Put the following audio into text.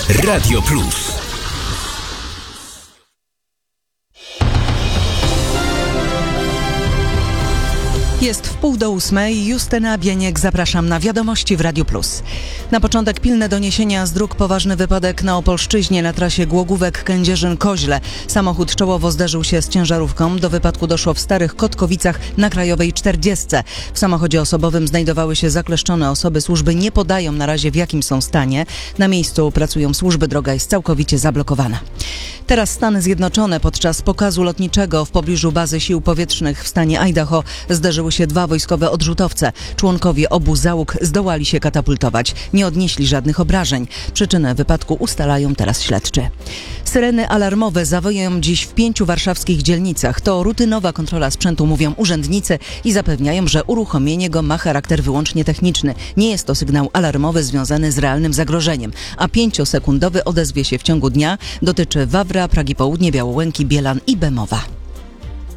Radio Plus. Jest 7:30. Justyna Bieniek, zapraszam na wiadomości w Radio Plus. Na początek pilne doniesienia z dróg. Poważny wypadek na Opolszczyźnie na trasie Głogówek-Kędzierzyn-Koźle. Samochód czołowo zderzył się z ciężarówką. Do wypadku doszło w Starych Kotkowicach na Krajowej 40. W samochodzie osobowym znajdowały się zakleszczone osoby. Służby nie podają na razie, w jakim są stanie. Na miejscu pracują służby. Droga jest całkowicie zablokowana. Teraz Stany Zjednoczone podczas pokazu lotniczego w pobliżu bazy sił powietrznych w stanie Idaho zderzyły się dwa wojskowe odrzutowce. Członkowie obu załóg zdołali się katapultować. Nie odnieśli żadnych obrażeń. Przyczynę wypadku ustalają teraz śledczy. Syreny alarmowe zawoją dziś w 5 warszawskich dzielnicach. To rutynowa kontrola sprzętu, mówią urzędnicy i zapewniają, że uruchomienie go ma charakter wyłącznie techniczny. Nie jest to sygnał alarmowy związany z realnym zagrożeniem, a 5-sekundowy odezwie się w ciągu dnia. Dotyczy Wawra, Pragi Południe, Białołęki, Bielan i Bemowa.